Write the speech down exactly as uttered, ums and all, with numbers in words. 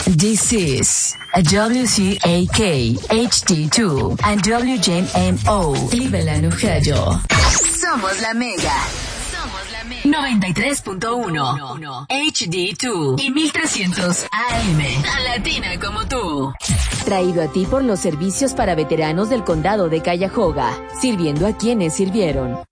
This is a W C A K, H D two, and W J M O, Cleveland, Ohio. Somos la Mega. Somos la Mega. noventa y tres punto uno, H D dos y mil trescientos A M. A latina como tú. Traído a ti por los servicios para veteranos del condado de Cuyahoga, sirviendo a quienes sirvieron.